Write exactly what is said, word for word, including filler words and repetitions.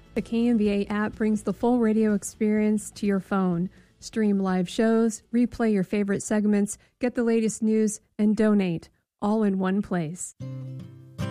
The K M B A app brings the full radio experience to your phone. Stream live shows, replay your favorite segments, get the latest news, and donate, all in one place.